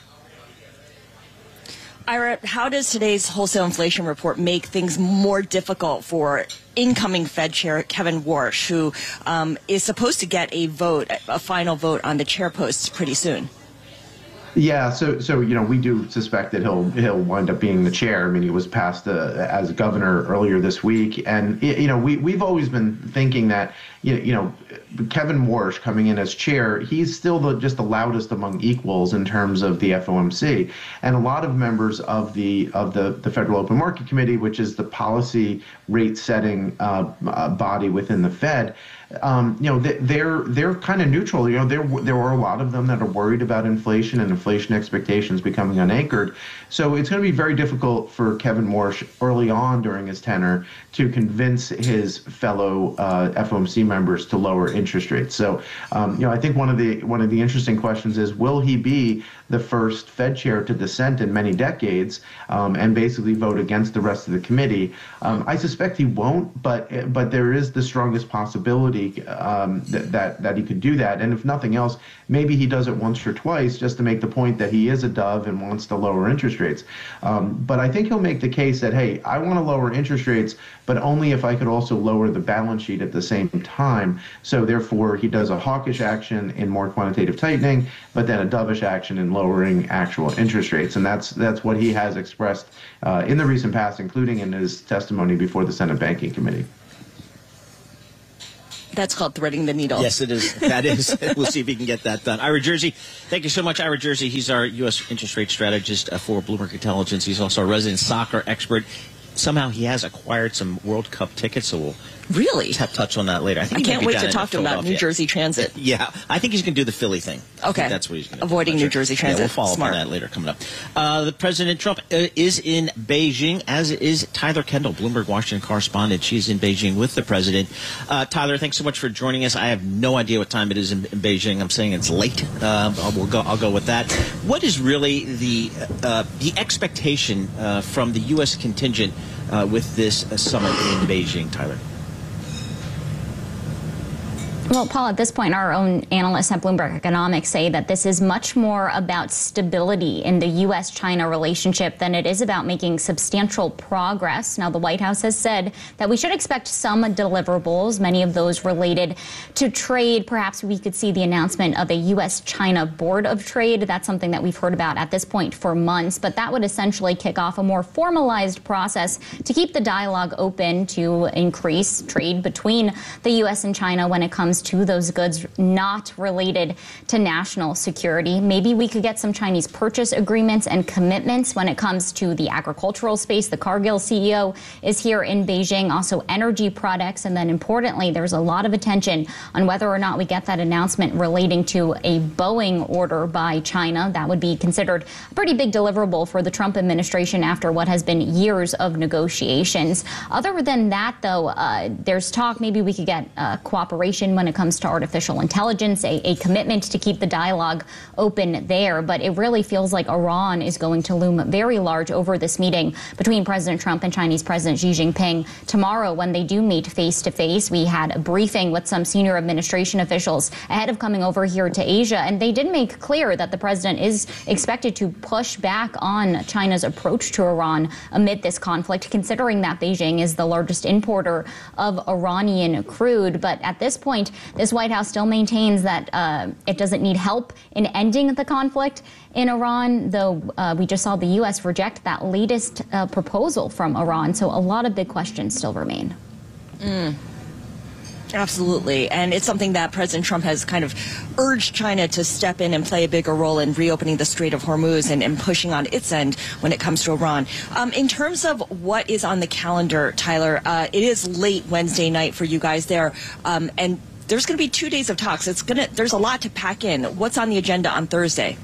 Ira, how does today's wholesale inflation report make things more difficult for incoming Fed Chair Kevin Warsh, who um, is supposed to get a vote, a final vote on the chair post pretty soon? Yeah, so so you know, we do suspect that he'll he'll wind up being the chair. I mean, he was passed uh, as governor earlier this week, and you know, we we've always been thinking that you know, you know Kevin Warsh coming in as chair, he's still the, just the loudest among equals in terms of the F O M C, and a lot of members of the of the the Federal Open Market Committee, which is the policy rate setting uh, uh, body within the Fed. um, you know, they're they're kind of neutral. You know, there there are a lot of them that are worried about inflation and inflation expectations becoming unanchored. So it's going to be very difficult for Kevin Warsh early on during his tenure to convince his fellow uh, F O M C members to lower interest rates. So, um, you know, I think one of the one of the interesting questions is, will he be the first Fed chair to dissent in many decades um, and basically vote against the rest of the committee? Um, I suspect he won't, but but there is the strongest possibility um, that, that that he could do that. And if nothing else, maybe he does it once or twice just to make the point that he is a dove and wants to lower interest rates. Um, but I think he'll make the case that, hey, I want to lower interest rates, but only if I could also lower the balance sheet at the same time. So therefore, he does a hawkish action in more quantitative tightening, but then a dovish action in lowering actual interest rates. And that's that's what he has expressed uh, in the recent past, including in his testimony before the Senate Banking Committee. That's called threading the needle. Yes, it is. That is. We'll see if he can get that done. Ira Jersey, thank you so much, Ira Jersey. He's our U S interest rate strategist uh, for Bloomberg Intelligence. He's also a resident soccer expert. Somehow he has acquired some World Cup tickets, so we'll really have touch on that later. I, think I he can't might be wait to talk to him about New Jersey Transit. Yeah, I think he's going to do the Philly thing. Okay, that's what he's going to do. Avoiding New Jersey Transit. Yeah, we'll follow Smart. up on that later coming up. Uh, the President Trump uh, is in Beijing, as is Tyler Kendall, Bloomberg Washington correspondent. She's in Beijing with the president. Uh, Tyler, thanks so much for joining us. I have no idea what time it is in, in Beijing. I'm saying it's late. Uh, we'll go. I'll go with that. What is really the uh, the expectation uh, from the U S contingent uh, with this uh, summit in Beijing, Tyler? Well, Paul, at this point, our own analysts at Bloomberg Economics say that this is much more about stability in the U S China relationship than it is about making substantial progress. Now, the White House has said that we should expect some deliverables, many of those related to trade. Perhaps we could see the announcement of a U S China Board of Trade. That's something that we've heard about at this point for months, but that would essentially kick off a more formalized process to keep the dialogue open to increase trade between the U S and China when it comes to those goods not related to national security. Maybe we could get some Chinese purchase agreements and commitments when it comes to the agricultural space. The Cargill C E O is here in Beijing, also energy products. And then importantly, there's a lot of attention on whether or not we get that announcement relating to a Boeing order by China. That would be considered a pretty big deliverable for the Trump administration after what has been years of negotiations. Other than that, though, uh, there's talk maybe we could get uh, cooperation when it comes to artificial intelligence, a, a commitment to keep the dialogue open there. But it really feels like Iran is going to loom very large over this meeting between President Trump and Chinese President Xi Jinping tomorrow when they do meet face to face. We had a briefing with some senior administration officials ahead of coming over here to Asia, and they did make clear that the president is expected to push back on China's approach to Iran amid this conflict, considering that Beijing is the largest importer of Iranian crude. But at this point, this White House still maintains that uh, it doesn't need help in ending the conflict in Iran, though uh, we just saw the U S reject that latest uh, proposal from Iran. So a lot of big questions still remain. Mm. Absolutely. And it's something that President Trump has kind of urged China to step in and play a bigger role in reopening the Strait of Hormuz and, and pushing on its end when it comes to Iran. Um, in terms of what is on the calendar, Tyler, uh, it is late Wednesday night for you guys there. Um, and there's going to be two days of talks. It's going to, there's a lot to pack in. What's on the agenda on Thursday?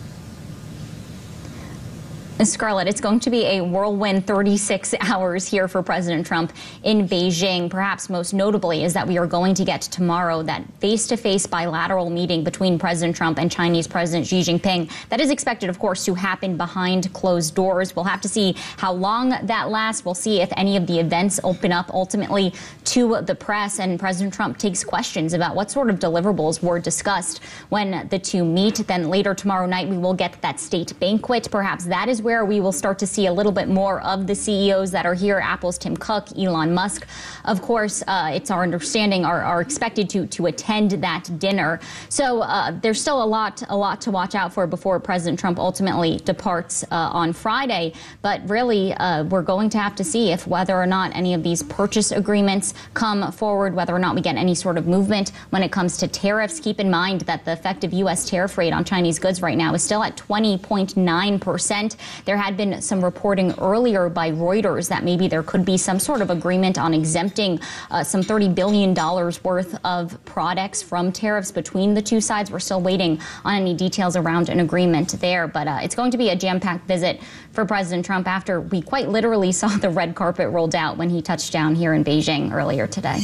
Scarlett, it's going to be a whirlwind thirty-six hours here for President Trump in Beijing. Perhaps most notably is that we are going to get tomorrow that face-to-face bilateral meeting between President Trump and Chinese President Xi Jinping. That is expected, of course, to happen behind closed doors. We'll have to see how long that lasts. We'll see if any of the events open up ultimately to the press, and President Trump takes questions about what sort of deliverables were discussed when the two meet. Then later tomorrow night, we will get that state banquet. Perhaps that is where we will start to see a little bit more of the C E Os that are here. Apple's Tim Cook, Elon Musk, of course, uh, it's our understanding, are, are expected to to attend that dinner. So uh, there's still a lot, a lot to watch out for before President Trump ultimately departs uh, on Friday. But really, uh, we're going to have to see if whether or not any of these purchase agreements come forward, whether or not we get any sort of movement when it comes to tariffs. Keep in mind that the effective U S tariff rate on Chinese goods right now is still at twenty point nine percent. There had been some reporting earlier by Reuters that maybe there could be some sort of agreement on exempting uh, some thirty billion dollars worth of products from tariffs between the two sides. We're still waiting on any details around an agreement there, but uh, it's going to be a jam-packed visit for President Trump after we quite literally saw the red carpet rolled out when he touched down here in Beijing earlier today.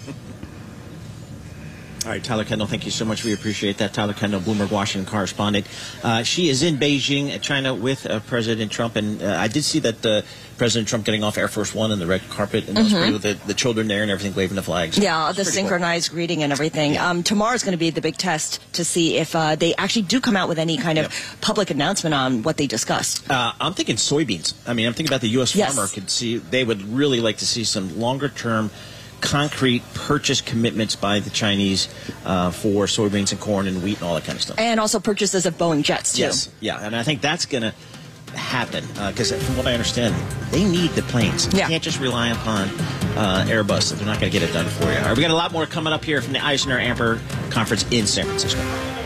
All right, Tyler Kendall, thank you so much. We appreciate that. Tyler Kendall, Bloomberg Washington correspondent. Uh, she is in Beijing, China, with uh, President Trump. And uh, I did see that uh, President Trump getting off Air Force One and the red carpet, and mm-hmm. with the, the children there and everything waving the flags. Yeah, the synchronized cool. greeting and everything. Yeah. Um, tomorrow's going to be the big test to see if uh, they actually do come out with any kind of yep. public announcement on what they discussed. Uh, I'm thinking soybeans. I mean, I'm thinking about the U S yes. farmer could see, they would really like to see some longer-term concrete purchase commitments by the Chinese uh, for soybeans and corn and wheat and all that kind of stuff. And also purchases of Boeing jets, too. Yes, yeah, and I think that's going to happen because uh, from what I understand, they need the planes. Yeah. You can't just rely upon uh, Airbus. They're not going to get it done for you. All right, we got a lot more coming up here from the Eisner-Amper Conference in San Francisco.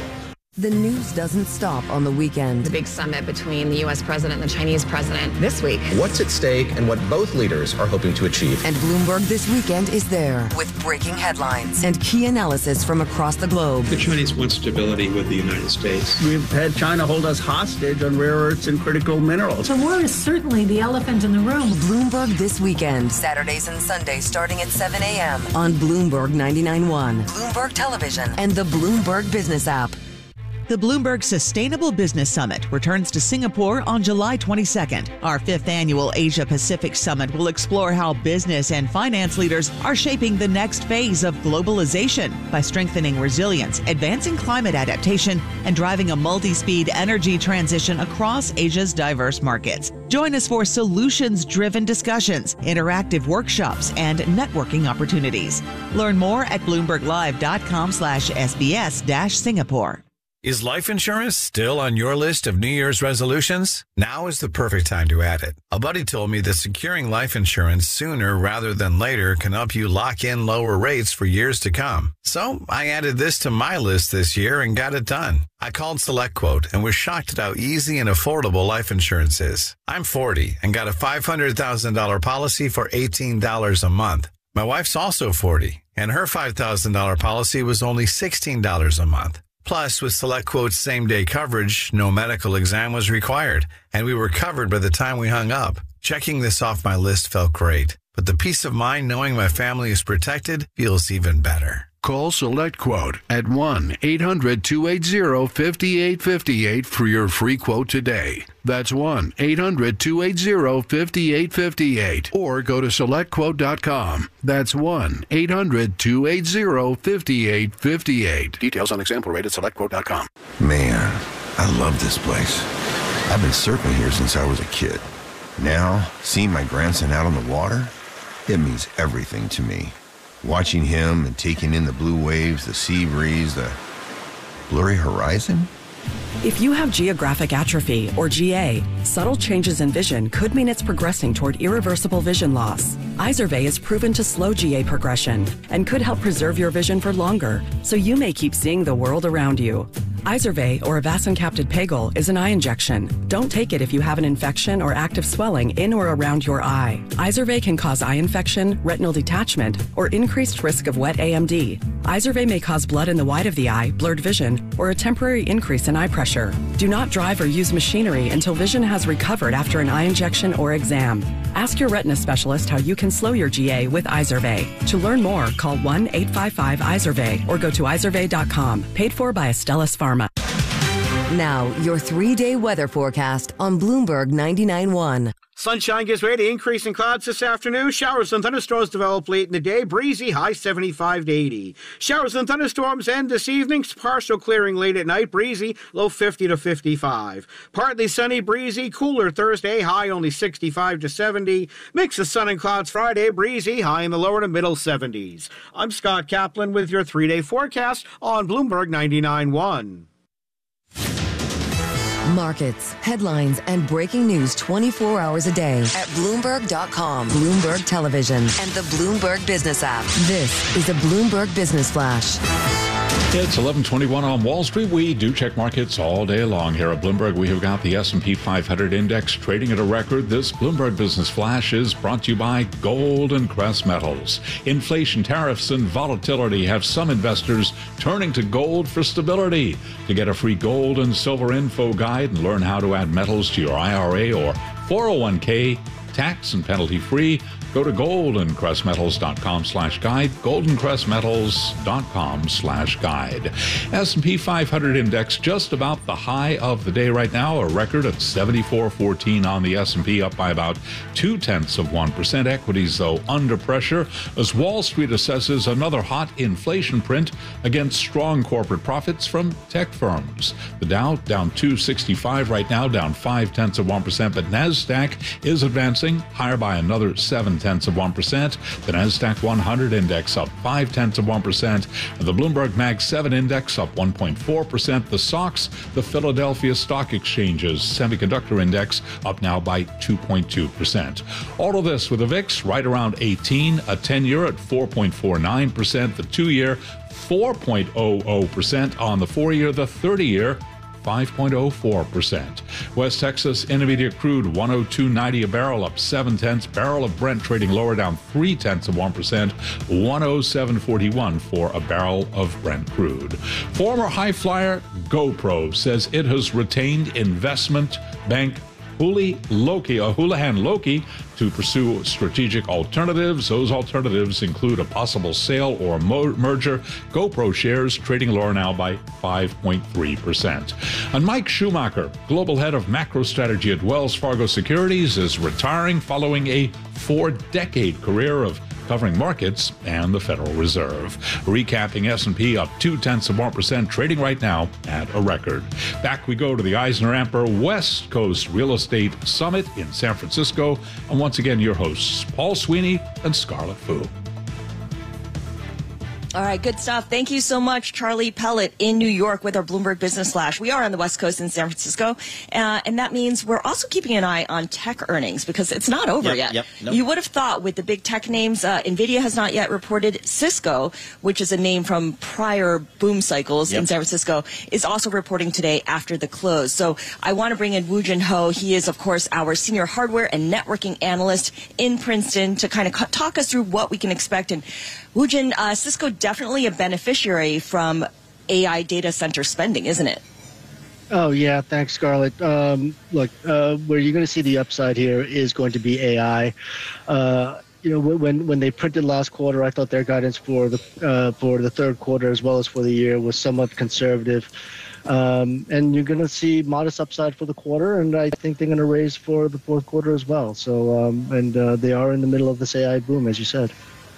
The news doesn't stop on the weekend. The big summit between the U S president and the Chinese president this week. What's at stake and what both leaders are hoping to achieve. And Bloomberg This Weekend is there with breaking headlines and key analysis from across the globe. The Chinese want stability with the United States. We've had China hold us hostage on rare earths and critical minerals. The war is certainly the elephant in the room. Bloomberg This Weekend, Saturdays and Sundays starting at seven a.m. on Bloomberg ninety-nine point one, Bloomberg Television, and the Bloomberg Business app. The Bloomberg Sustainable Business Summit returns to Singapore on July twenty-second. Our fifth annual Asia Pacific Summit will explore how business and finance leaders are shaping the next phase of globalization by strengthening resilience, advancing climate adaptation, and driving a multi-speed energy transition across Asia's diverse markets. Join us for solutions-driven discussions, interactive workshops, and networking opportunities. Learn more at bloomberglive.com slash SBS dash Singapore. Is life insurance still on your list of New Year's resolutions? Now is the perfect time to add it. A buddy told me that securing life insurance sooner rather than later can help you lock in lower rates for years to come. So I added this to my list this year and got it done. I called SelectQuote and was shocked at how easy and affordable life insurance is. I'm forty and got a five hundred thousand dollars policy for eighteen dollars a month. My wife's also forty and her five thousand dollars policy was only sixteen dollars a month. Plus, with SelectQuote's same-day coverage, no medical exam was required, and we were covered by the time we hung up. Checking this off my list felt great, but the peace of mind knowing my family is protected feels even better. Call SelectQuote at one eight hundred two eight zero five eight five eight for your free quote today. That's one eight hundred two eight zero five eight five eight. Or go to select quote dot com. That's one eight hundred two eight zero five eight five eight. Details on example rate at select quote dot com. Man, I love this place. I've been surfing here since I was a kid. Now, seeing my grandson out on the water, it means everything to me. Watching him and taking in the blue waves, the sea breeze, the blurry horizon. If you have geographic atrophy, or G A, subtle changes in vision could mean it's progressing toward irreversible vision loss. Izervay is proven to slow G A progression and could help preserve your vision for longer, so you may keep seeing the world around you. Izervay, or avacincaptad pegol, is an eye injection. Don't take it if you have an infection or active swelling in or around your eye. Izervay can cause eye infection, retinal detachment, or increased risk of wet A M D. Izervay may cause blood in the white of the eye, blurred vision, or a temporary increase in eye pressure. Do not drive or use machinery until vision has recovered after an eye injection or exam. Ask your retina specialist how you can slow your G A with Izervay. To learn more, call one eight five five Izervay or go to izervay dot com. Paid for by Astellas Pharma. Now, your three-day weather forecast on Bloomberg ninety-nine point one. Sunshine gives way to increase in clouds this afternoon. Showers and thunderstorms develop late in the day. Breezy, high seventy-five to eighty. Showers and thunderstorms end this evening. Partial clearing late at night. Breezy, low fifty to fifty-five. Partly sunny, breezy, cooler Thursday. High only sixty-five to seventy. Mix of sun and clouds Friday. Breezy, high in the lower to middle seventies. I'm Scott Kaplan with your three-day forecast on Bloomberg ninety-nine point one. Markets, headlines, and breaking news twenty-four hours a day at Bloomberg dot com, Bloomberg Television, and the Bloomberg Business app. This is a Bloomberg Business Flash. It's eleven twenty-one on Wall Street. We do check markets all day long here at Bloomberg. We have got the S and P five hundred index trading at a record. This Bloomberg Business Flash is brought to you by Golden Crest Metals. Inflation, tariffs, and volatility have some investors turning to gold for stability. To get a free gold and silver info guide and learn how to add metals to your I R A or four oh one k, tax and penalty free, go to goldencrestmetals.com slash guide, goldencrestmetals.com slash guide. S and P five hundred index just about the high of the day right now, a record at seventy-four fourteen on the S and P, up by about two-tenths of one percent. Equities, though, under pressure as Wall Street assesses another hot inflation print against strong corporate profits from tech firms. The Dow down two sixty-five right now, down five-tenths of one percent, but NASDAQ is advancing higher by another seven tenths of one percent. The NASDAQ one hundred index up five tenths of one percent. The Bloomberg Mag seven index up one point four percent. The S O X, the Philadelphia Stock Exchange's semiconductor index, up now by two point two percent. All of this with the V I X right around eighteen, a ten-year at four point four nine percent, the two-year four point zero zero percent, on the four-year, the thirty-year five point zero four percent. West Texas Intermediate crude one oh two ninety a barrel, up seven tenths. Barrel of Brent trading lower, down three tenths of one percent. one oh seven forty-one for a barrel of Brent crude. Former high flyer GoPro says it has retained investment bank Huli Loki, uh, Houlihan Loki, to pursue strategic alternatives. Those alternatives include a possible sale or mo- merger. GoPro shares trading lower now by five point three percent. And Mike Schumacher, global head of macro strategy at Wells Fargo Securities, is retiring following a four-decade career of covering markets and the Federal Reserve. Recapping, S and P up two-tenths of one percent, trading right now at a record. Back we go to the Eisner-Amper West Coast Real Estate Summit in San Francisco. And once again, your hosts, Paul Sweeney and Scarlett Fu. All right, good stuff. Thank you so much, Charlie Pellet in New York with our Bloomberg Business Flash. We are on the West Coast in San Francisco, uh, and that means we're also keeping an eye on tech earnings because it's not over yep, yet. Yep, nope. You would have thought with the big tech names, uh, NVIDIA has not yet reported. Cisco, which is a name from prior boom cycles yep. in San Francisco, is also reporting today after the close. So I want to bring in Woo-Jin Ho. He is, of course, our senior hardware and networking analyst in Princeton to kind of talk us through what we can expect. And Woo-Jin, uh, Cisco definitely a beneficiary from A I data center spending, isn't it? Oh, yeah. Thanks, Scarlett. Um, look, uh, where you're going to see the upside here is going to be A I. Uh, you know, when when they printed last quarter, I thought their guidance for the uh, for the third quarter as well as for the year was somewhat conservative. Um, and you're going to see modest upside for the quarter, and I think they're going to raise for the fourth quarter as well. So, um, and uh, they are in the middle of this A I boom, as you said.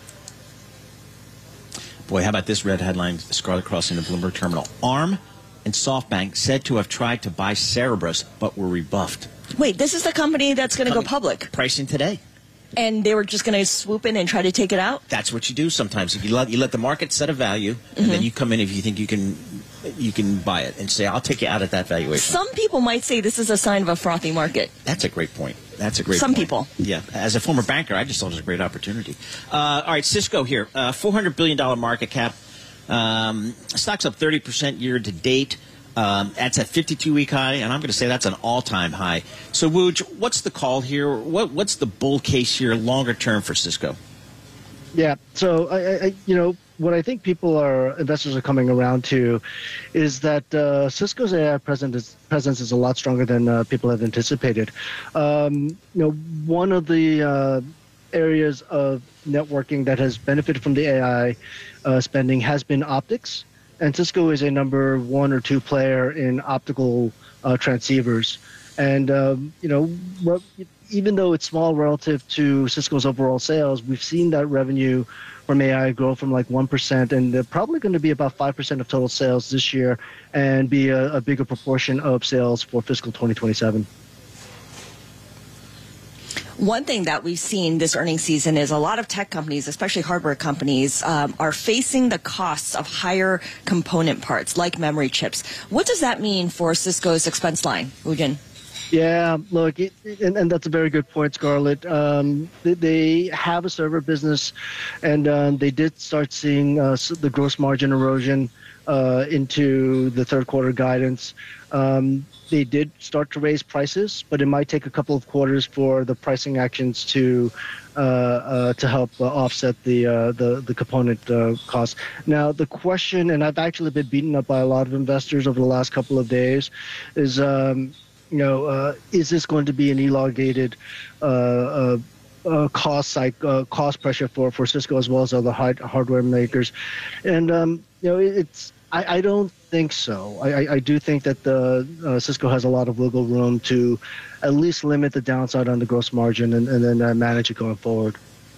Boy, how about this red headline, Scarlett, crossing the Bloomberg terminal? ARM and SoftBank said to have tried to buy Cerebras, but were rebuffed. Wait, this is the company that's going to go public? Pricing today. And they were just going to swoop in and try to take it out? That's what you do sometimes. If you let, you let the market set a value, and mm-hmm. then you come in if you think you can you can buy it and say, I'll take you out at that valuation. Some people might say this is a sign of a frothy market. That's a great point. That's a great Some point. people. Yeah. As a former banker, I just thought it was a great opportunity. Uh, all right, Cisco here. Uh, four hundred billion dollars market cap. Um, stock's up thirty percent year to date. Um, that's a fifty-two week high, and I'm going to say that's an all-time high. So, Wooj, what's the call here? What, what's the bull case here longer term for Cisco? Yeah, so, I, I, you know, what I think people are, investors are coming around to is that uh, Cisco's A I presence is, presence is a lot stronger than uh, people have anticipated. Um, you know, one of the uh, areas of networking that has benefited from the A I uh, spending has been optics. And Cisco is a number one or two player in optical uh, transceivers. And, um, you know, even though it's small relative to Cisco's overall sales, we've seen that revenue from A I grow from like one percent, and they're probably going to be about five percent of total sales this year and be a, a bigger proportion of sales for fiscal twenty twenty-seven. One thing that we've seen this earnings season is a lot of tech companies, especially hardware companies, um, are facing the costs of higher component parts like memory chips. What does that mean for Cisco's expense line, Woo-Jin? Yeah, look, it, and, and that's a very good point, Scarlett. Um, they, they have a server business, and um, they did start seeing uh, the gross margin erosion uh, into the third quarter guidance. Um, they did start to raise prices, but it might take a couple of quarters for the pricing actions to uh, uh, to help uh, offset the uh, the the component uh, costs. Now, the question, and I've actually been beaten up by a lot of investors over the last couple of days, is. Um, You know, uh, is this going to be an elongated uh, uh, uh, cost like uh, cost pressure for, for Cisco as well as other hard, hardware makers? And um, you know, it, it's I, I don't think so. I, I, I do think that the uh, Cisco has a lot of wiggle room to at least limit the downside on the gross margin and, and then uh, manage it going forward.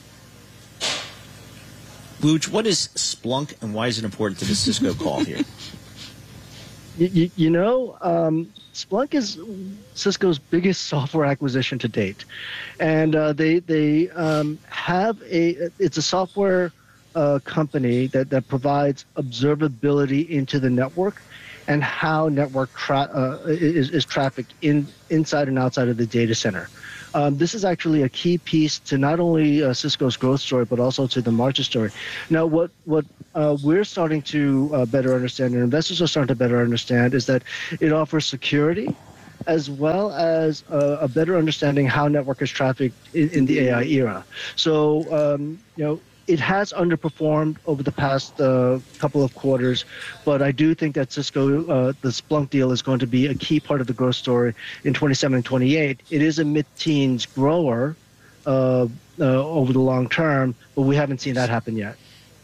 Luge, what is Splunk and why is it important to the Cisco call here? You, you, you know, um, Splunk is Cisco's biggest software acquisition to date, and uh, they they um, have a it's a software uh, company that, that provides observability into the network and how network tra- uh, is, is trafficked in inside and outside of the data center. Um, this is actually a key piece to not only uh, Cisco's growth story, but also to the margin story. Now, what what uh, we're starting to uh, better understand, and investors are starting to better understand, is that it offers security, as well as uh, a better understanding how network is trafficked in, in the A I era. So, um, you know, it has underperformed over the past uh, couple of quarters, but I do think that Cisco, uh, the Splunk deal is going to be a key part of the growth story in twenty-seven and twenty-eight. It is a mid-teens grower uh, uh, over the long term, but we haven't seen that happen yet.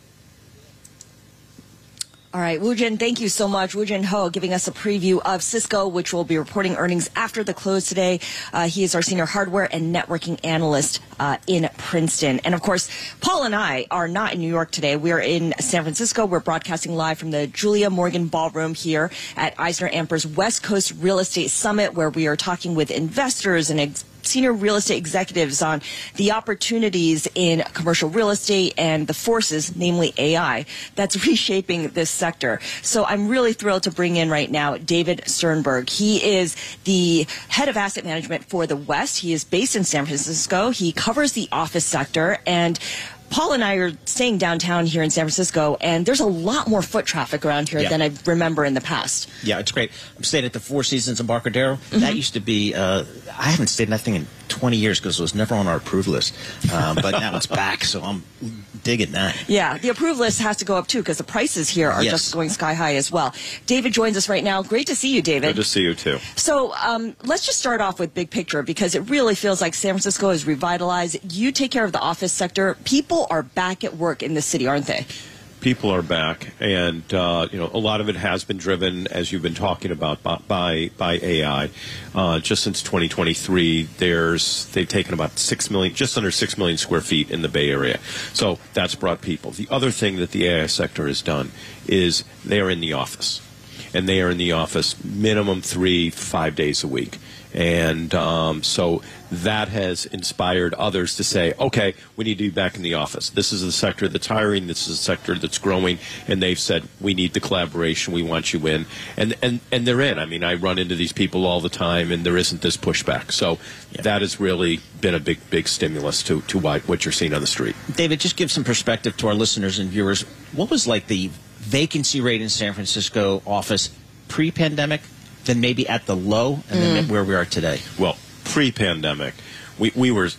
All right, Woo Jin, thank you so much. Woo Jin Ho giving us a preview of Cisco, which will be reporting earnings after the close today. Uh, he is our senior hardware and networking analyst uh, in Princeton. And of course, Paul and I are not in New York today. We're in San Francisco. We're broadcasting live from the Julia Morgan Ballroom here at EisnerAmper's West Coast Real Estate Summit, where we are talking with investors and ex- senior real estate executives on the opportunities in commercial real estate and the forces, namely A I, that's reshaping this sector. So I'm really thrilled to bring in right now David Sternberg. He is the head of asset management for the West. He is based in San Francisco. He covers the office sector, and Paul and I are staying downtown here in San Francisco, and there's a lot more foot traffic around here yeah. than I remember in the past. Yeah, it's great. I'm staying at the Four Seasons in Embarcadero. Mm-hmm. That used to be, uh, I haven't stayed in that thing in twenty years because it was never on our approved list. Um, but now it's back, so I'm digging that. Yeah, the approved list has to go up, too, because the prices here are yes. just going sky high as well. David joins us right now. Great to see you, David. Good to see you, too. So um, let's just start off with big picture, because it really feels like San Francisco is revitalized. You take care of the office sector. People are back at work in the city, aren't they? People are back, and uh, you know, a lot of it has been driven, as you've been talking about, by by, by A I. Uh, just since twenty twenty-three, there's they've taken about six million, just under six million square feet in the Bay Area. So that's brought people. The other thing that the A I sector has done is they are in the office, and they are in the office minimum three, five days a week. And um, so that has inspired others to say, okay, we need to be back in the office. This is the sector that's hiring. This is a sector that's growing. And they've said, we need the collaboration. We want you in. And, and, and they're in. I mean, I run into these people all the time, and there isn't this pushback. So yeah. that has really been a big, big stimulus to, to why, what you're seeing on the street. David, just give some perspective to our listeners and viewers. What was like the vacancy rate in San Francisco office pre-pandemic? Than maybe at the low, and mm. then where we are today? Well, pre-pandemic, we we were,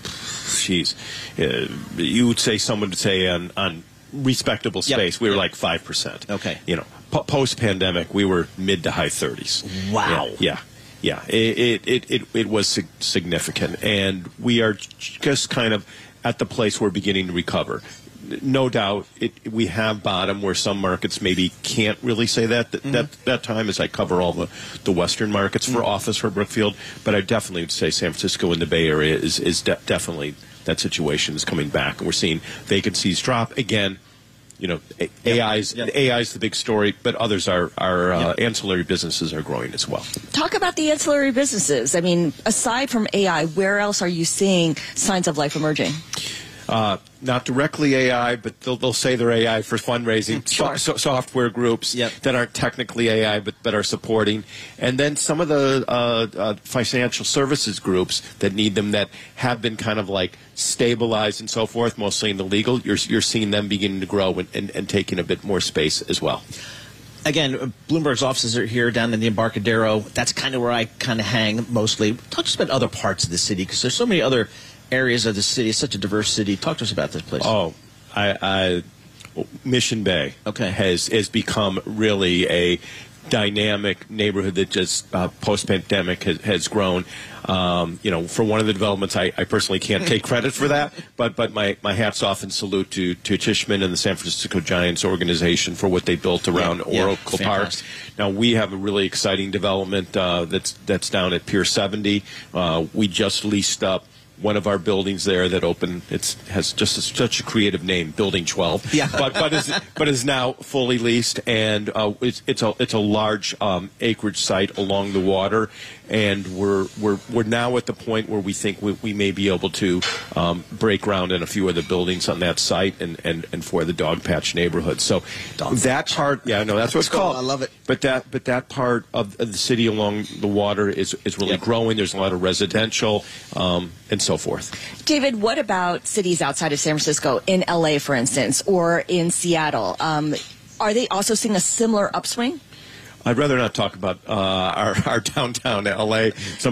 geez, uh, you would say someone would say on, on respectable space, yep. we were yep. like five percent. Okay. You know, po- post-pandemic, we were mid to high thirties. Wow. Yeah, yeah. yeah. It, it, it, it was sig- significant, and we are just kind of at the place we're beginning to recover. No doubt, it, we have bottom where some markets maybe can't really say that. That, mm-hmm. that, that time as I cover all the, the Western markets for mm-hmm. office for Brookfield. But I definitely would say San Francisco and the Bay Area is, is de- definitely that situation is coming back. And we're seeing vacancies drop. Again, you know, A- yep. AI's, yep. A I is the big story, but others are, are uh, yep. ancillary businesses are growing as well. Talk about the ancillary businesses. I mean, aside from A I, where else are you seeing signs of life emerging? Uh, not directly A I, but they'll, they'll say they're A I for fundraising. Sure. So, software groups yep. that aren't technically A I, but, but are supporting. And then some of the uh, uh, financial services groups that need them that have been kind of like stabilized and so forth, mostly in the legal. You're, you're seeing them beginning to grow and, and, and taking a bit more space as well. Again, Bloomberg's offices are here down in the Embarcadero. That's kind of where I kind of hang mostly. Talk to us about other parts of the city, because there's so many other areas of the city. It's such a diverse city. Talk to us about this place. Oh, I, I Mission Bay okay. has has become really a dynamic neighborhood that just uh, post-pandemic has, has grown. Um, you know, for one of the developments, I, I personally can't take credit for that, but but my, my hat's off and salute to, to Tishman and the San Francisco Giants organization for what they built around yeah, Oracle yeah, Park. Now, we have a really exciting development uh, that's, that's down at Pier seventy. Uh, we just leased up one of our buildings there that opened. It's has just a, such a creative name, Building twelve. Yeah. but but is but is now fully leased, and uh, it's it's a it's a large um, acreage site along the water, and we're we're we're now at the point where we think we, we may be able to um, break ground in a few other buildings on that site, and, and, and for the Dog Patch neighborhood. So Dog that Patch. part, yeah, no, that's what it's Cool. called. I love it. But that but that part of, of the city along the water is is really Yep. growing. There's a lot of residential um, and so forth. David, what about cities outside of San Francisco, in L A, for instance, or in Seattle? Um, are they also seeing a similar upswing? I'd rather not talk about uh, our, our downtown L A. Some